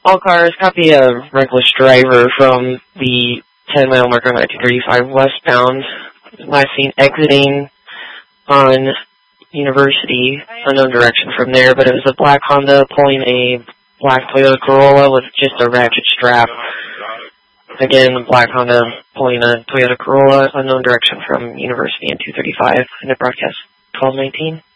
All cars, copy of reckless driver from the 10-mile marker on I-235 westbound. Last seen exiting on University, unknown direction from there, but it was a black Honda pulling a black Toyota Corolla with just a ratchet strap. Again, the black Honda pulling a Toyota Corolla, unknown direction from University and 235, and it broadcast 1219.